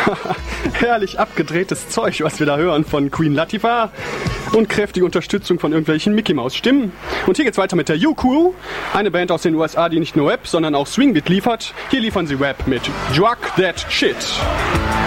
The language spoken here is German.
Herrlich abgedrehtes Zeug, was wir da hören von Queen Latifah. Und kräftige Unterstützung von irgendwelchen Mickey-Maus-Stimmen. Und hier geht's weiter mit der U-Crew, eine Band aus den USA, die nicht nur Rap, sondern auch Swingbeat liefert. Hier liefern sie Rap mit Drug That Shit.